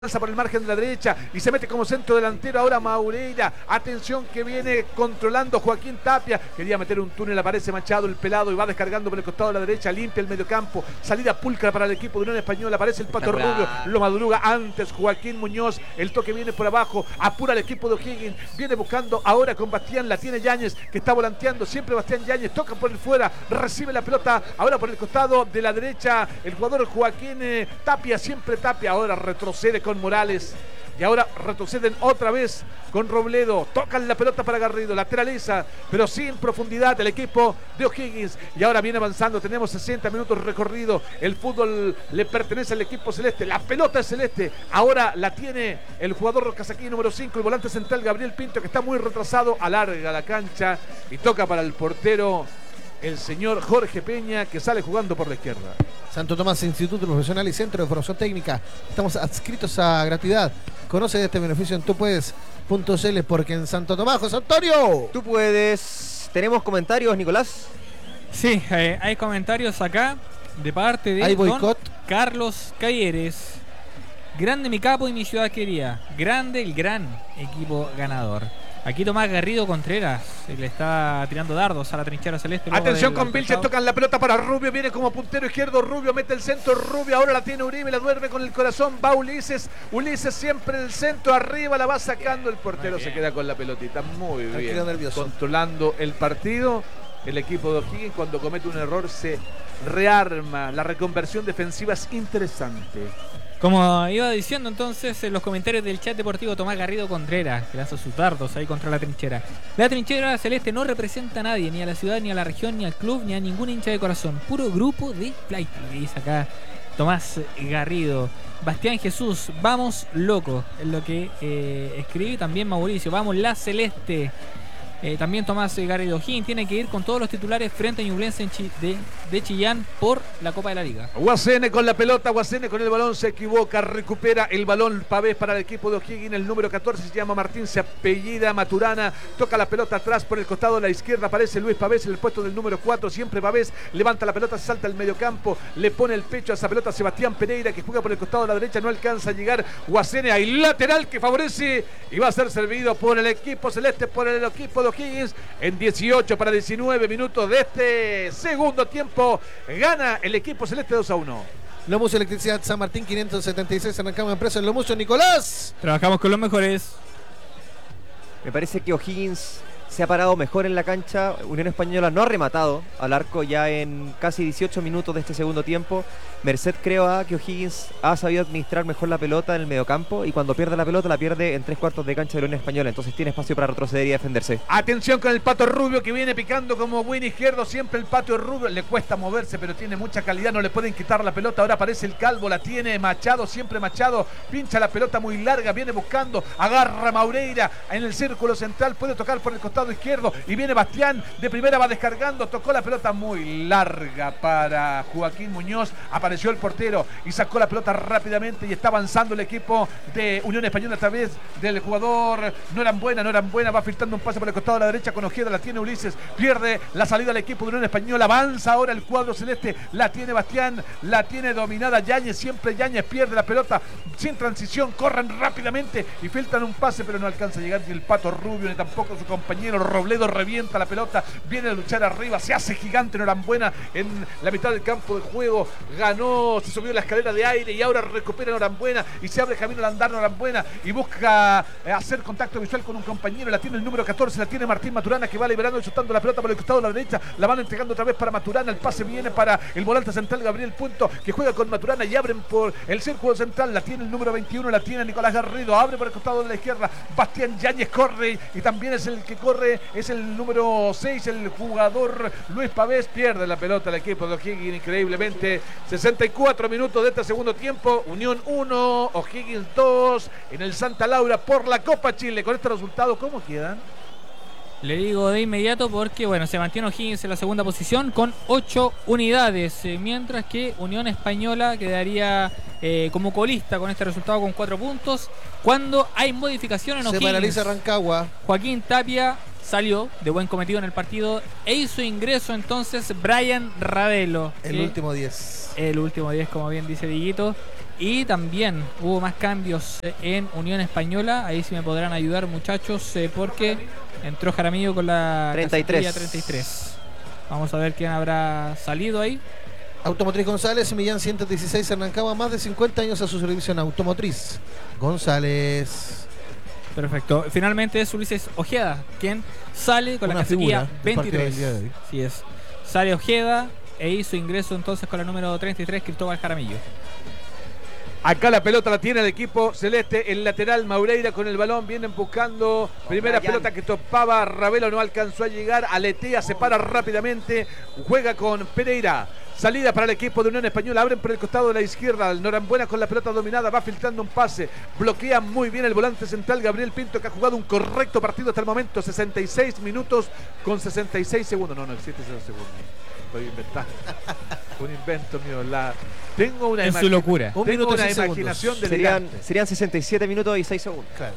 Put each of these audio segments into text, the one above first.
por el margen de la derecha y se mete como centro delantero ahora Maureira. Atención que viene controlando Joaquín Tapia. Quería meter un túnel, aparece Machado, el pelado, y va descargando por el costado de la derecha. Limpia el mediocampo. Salida pulcra para el equipo de Unión Española. Aparece el Pato Rubio. Lo madruga antes Joaquín Muñoz. El toque viene por abajo. Apura el equipo de O'Higgins. Viene buscando ahora con Bastián. La tiene Yáñez que está volanteando. Siempre Bastián Yáñez. Toca por el fuera. Recibe la pelota ahora por el costado de la derecha. El jugador Joaquín Tapia. Siempre Tapia. Ahora retrocede con Morales y ahora retroceden otra vez con Robledo. Tocan la pelota para Garrido, lateraliza pero sin profundidad el equipo de O'Higgins y ahora viene avanzando. Tenemos 60 minutos recorrido. El fútbol le pertenece al equipo celeste, la pelota es celeste. Ahora la tiene el jugador casaquí número 5, el volante central Gabriel Pinto, que está muy retrasado. Alarga la cancha y toca para el portero, el señor Jorge Peña, que sale jugando por la izquierda. Santo Tomás, Instituto Profesional y Centro de Formación Técnica. Estamos adscritos a gratuidad. Conoce de este beneficio en tupuedes.cl, porque en Santo Tomás, José Antonio. Tú puedes. ¿Tenemos comentarios, Nicolás? Sí, hay comentarios acá de parte de ¿Hay boicot? Carlos Calleres. Grande mi capo y mi ciudad querida. Grande el gran equipo ganador. Aquí Tomás Garrido Contreras le está tirando dardos a la trinchera celeste. Atención con Vilches, tocan la pelota para Rubio, viene como puntero izquierdo Rubio, mete el centro Rubio, ahora la tiene Uribe, la duerme con el corazón, va Ulises siempre el centro, arriba la va sacando, el portero se queda con la pelotita, muy bien, controlando el partido. El equipo de O'Higgins, cuando comete un error, se rearma, la reconversión defensiva es interesante. Como iba diciendo entonces en los comentarios del chat deportivo, Tomás Garrido Contreras, que lanza sus dardos ahí contra la trinchera. La trinchera celeste no representa a nadie, ni a la ciudad, ni a la región, ni al club, ni a ningún hincha de corazón. Puro grupo de flight, dice acá Tomás Garrido. Bastián Jesús, vamos loco, es lo que escribe también Mauricio. Vamos la celeste. También Tomás Garrido, O'Higgins tiene que ir con todos los titulares frente a Ñublense de Chillán por la Copa de la Liga. Guasene con la pelota, Guasene con el balón, se equivoca, recupera el balón Pavés para el equipo de O'Higgins. El número 14 se llama Martín, se apellida Maturana, toca la pelota atrás por el costado de la izquierda, aparece Luis Pavés en el puesto del número 4, siempre Pavés, levanta la pelota, salta al mediocampo, le pone el pecho a esa pelota Sebastián Pereira, que juega por el costado de la derecha, no alcanza a llegar Guasene, hay lateral que favorece y va a ser servido por el equipo celeste, por el equipo de O'Higgins. En 18 para 19 minutos de este segundo tiempo gana el equipo celeste 2-1. Lomus Electricidad San Martín 576, arrancamos empresa en Lomus. Nicolás, trabajamos con los mejores. Me parece que O'Higgins se ha parado mejor en la cancha. Unión Española no ha rematado al arco ya en casi 18 minutos de este segundo tiempo. Merced creo que O'Higgins ha sabido administrar mejor la pelota en el mediocampo, y cuando pierde la pelota la pierde en 3/4 de cancha de la Unión Española, entonces tiene espacio para retroceder y defenderse. Atención con el Pato Rubio, que viene picando como buen izquierdo, siempre el Pato Rubio, le cuesta moverse pero tiene mucha calidad, no le pueden quitar la pelota. Ahora aparece el Calvo, la tiene Machado, siempre Machado, pincha la pelota muy larga, viene buscando, agarra Maureira en el círculo central, puede tocar por el costado izquierdo y viene Bastián, de primera va descargando, tocó la pelota muy larga para Joaquín Muñoz, apareció el portero y sacó la pelota rápidamente y está avanzando el equipo de Unión Española a través del jugador Norambuena, va filtrando un pase por el costado de la derecha con Ojeda, la tiene Ulises, pierde la salida del equipo de Unión Española, avanza ahora el cuadro celeste, la tiene Bastián, la tiene dominada Yáñez, siempre Yáñez pierde la pelota sin transición, corren rápidamente y filtran un pase pero no alcanza a llegar ni el Pato Rubio ni tampoco su compañero Robledo, revienta la pelota, viene a luchar arriba, se hace gigante Norambuena en la mitad del campo de juego, ganó, se subió la escalera de aire y ahora recupera Norambuena y se abre camino al andar Norambuena y busca hacer contacto visual con un compañero, la tiene el número 14, la tiene Martín Maturana, que va liberando y soltando la pelota por el costado de la derecha, la van entregando otra vez para Maturana, el pase viene para el volante central Gabriel Punto, que juega con Maturana y abren por el círculo central, la tiene el número 21, la tiene Nicolás Garrido, abre por el costado de la izquierda, Bastián Yáñez corre y también es el que corre, es el número 6, el jugador Luis Pavés, pierde la pelota el equipo de O'Higgins increíblemente. 64 minutos de este segundo tiempo, Unión 1, O'Higgins 2 en el Santa Laura por la Copa Chile. Con este resultado, ¿cómo quedan? Le digo de inmediato porque bueno, se mantiene O'Higgins en la segunda posición con 8 unidades, mientras que Unión Española quedaría como colista con este resultado con 4 puntos. Cuando hay modificación en O'Higgins, se paraliza Rancagua. Joaquín Tapia salió de buen cometido en el partido e hizo ingreso entonces Brian Ravelo, el último 10. El último 10, como bien dice Diguito. Y también hubo más cambios en Unión Española. Ahí sí me podrán ayudar, muchachos, porque entró Jaramillo con la 33. Vamos a ver quién habrá salido ahí. Automotriz González, Millán 116, Rancagua, más de 50 años a su servicio en Automotriz González. Perfecto. Finalmente es Ulises Ojeda quien sale con Una la categoría figura del partido 23. del día de hoy. Así es. Sale Ojeda e hizo ingreso entonces con la número 33, Cristóbal Jaramillo. Acá la pelota la tiene el equipo celeste, el lateral Maureira con el balón, vienen buscando, primera Brian. pelota que topaba, Ravelo no alcanzó a llegar, aletea, se para rápidamente, juega con Pereira. Salida para el equipo de Unión Española, abren por el costado de la izquierda, el Norambuena con la pelota dominada, va filtrando un pase, bloquea muy bien el volante central Gabriel Pinto, que ha jugado un correcto partido hasta el momento, 66 minutos con 66 segundos, no existe ese segundo, estoy inventando, un invento mío, tengo una, En su locura. Un tengo minuto y una 6 segundos. imaginación delirante. Serían 67 minutos y 6 segundos. Claro.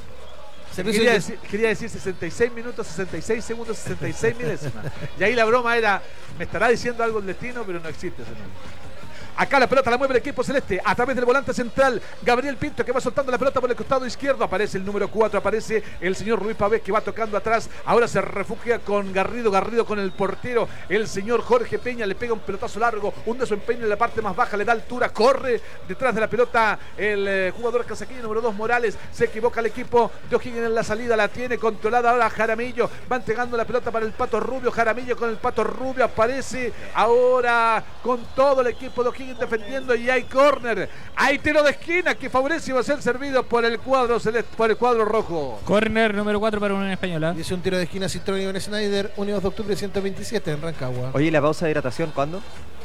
Quería decir 66 minutos, 66 segundos, 66 milésimas. Y ahí la broma era, me estará diciendo algo el destino, pero no existe ese número. Acá la pelota la mueve el equipo celeste a través del volante central. Gabriel Pinto que va soltando la pelota por el costado izquierdo. Aparece el número 4, aparece el señor Ruiz Pavés que va tocando atrás. Ahora se refugia con Garrido con el portero. El señor Jorge Peña le pega un pelotazo largo. Un desempeño en la parte más baja, le da altura. Corre detrás de la pelota el jugador casaqueño número 2 Morales. Se equivoca el equipo de O'Higgins en la salida. La tiene controlada ahora Jaramillo. Va entregando la pelota para el Pato Rubio. Jaramillo con el Pato Rubio. Aparece ahora con todo el equipo de O'Higgins defendiendo y hay córner, hay tiro de esquina que favorece y va a ser servido por el cuadro celeste, por el cuadro rojo. Córner número 4 para Unión Española. Y es un tiro de esquina Citroën Iván Schneider, 1 de octubre 127 en Rancagua. Oye, ¿y la pausa de hidratación cuándo?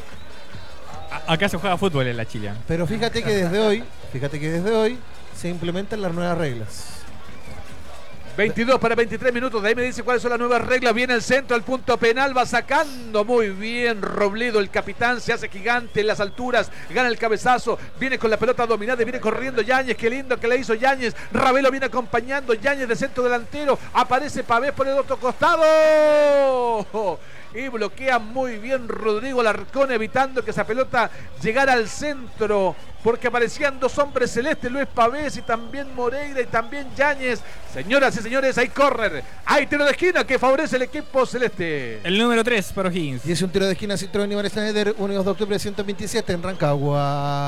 Acá se juega fútbol en la Chile. Pero fíjate que desde hoy se implementan las nuevas reglas. 22 para 23 minutos, de ahí me dice cuáles son las nuevas reglas. Viene el centro, el punto penal, va sacando muy bien Robledo, el capitán, se hace gigante en las alturas, gana el cabezazo, viene con la pelota dominada y viene corriendo Yáñez, qué lindo que le hizo Yáñez. Ravelo viene acompañando, Yáñez de centro delantero, aparece Pavés por el otro costado. Y bloquea muy bien Rodrigo Alarcón, evitando que esa pelota llegara al centro, porque aparecían dos hombres celestes, Luis Pavés y también Moreira y también Yáñez. Señoras y señores, hay córner, hay tiro de esquina que favorece el equipo celeste. El número 3 para O'Higgins. Y es un tiro de esquina Citroën Iván Schneider, 1 de octubre 127 en Rancagua.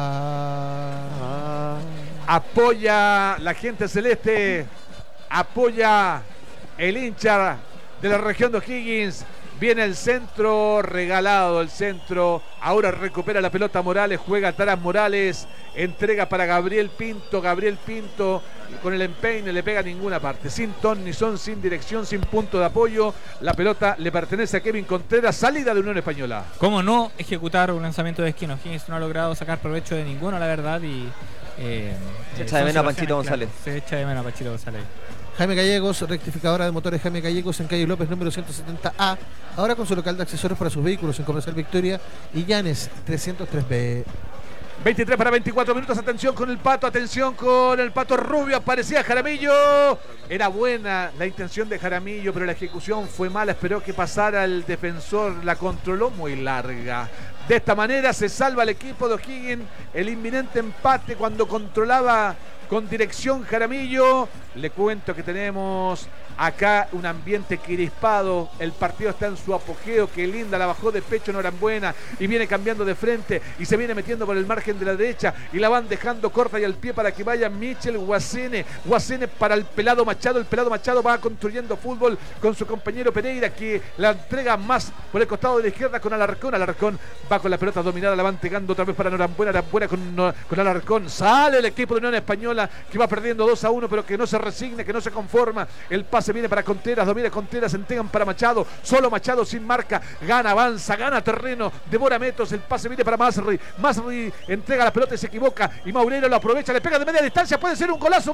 Apoya la gente celeste, apoya el hincha de la región de O'Higgins. Viene el centro, regalado el centro. Ahora recupera la pelota Morales, juega atrás Morales, entrega para Gabriel Pinto. Gabriel Pinto con el empeine le pega a ninguna parte. Sin ton ni son, sin dirección, sin punto de apoyo. La pelota le pertenece a Kevin Contreras, salida de Unión Española. ¿Cómo no ejecutar un lanzamiento de esquina? O'Higgins no ha logrado sacar provecho de ninguno, la verdad. Y se echa de menos a Panchito González. Se echa de menos a Panchito González. Jaime Gallegos, rectificadora de motores Jaime Gallegos en calle López número 170A, ahora con su local de accesorios para sus vehículos en Comercial Victoria y Llanes 303B. 23 para 24 minutos, atención con el Pato Rubio, aparecía Jaramillo. Era buena la intención de Jaramillo, pero la ejecución fue mala, esperó que pasara el defensor, la controló muy larga. De esta manera se salva el equipo de O'Higgins, el inminente empate cuando controlaba con dirección Jaramillo. Le cuento que tenemos acá un ambiente crispado, el partido está en su apogeo, que linda, la bajó de pecho Norambuena y viene cambiando de frente y se viene metiendo por el margen de la derecha y la van dejando corta y al pie para que vaya Michel Guasene para el Pelado Machado. El Pelado Machado va construyendo fútbol con su compañero Pereira, que la entrega más por el costado de la izquierda con Alarcón. Alarcón va con la pelota dominada, la van entregando otra vez para Norambuena con Alarcón. Sale el equipo de Unión Española, que va perdiendo 2-1, pero que no se resigna, que no se conforma. El pase viene para Contreras, domina Contreras, entregan para Machado, solo Machado sin marca, gana, avanza, gana terreno, devora metros, el pase viene para Masri entrega la pelota y se equivoca, y Maureira lo aprovecha, le pega de media distancia, puede ser un golazo.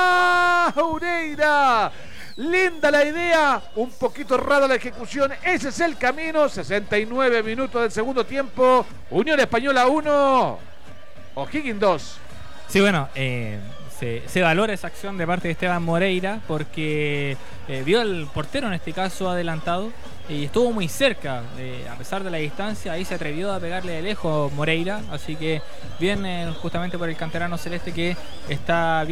Maureira, linda la idea, un poquito rara la ejecución, ese es el camino. 69 minutos del segundo tiempo, Unión Española 1, O'Higgins 2. Sí, bueno, se valora esa acción de parte de Esteban Moreira porque vio al portero en este caso adelantado y estuvo muy cerca, a pesar de la distancia, ahí se atrevió a pegarle de lejos Moreira, así que bien justamente por el canterano celeste que está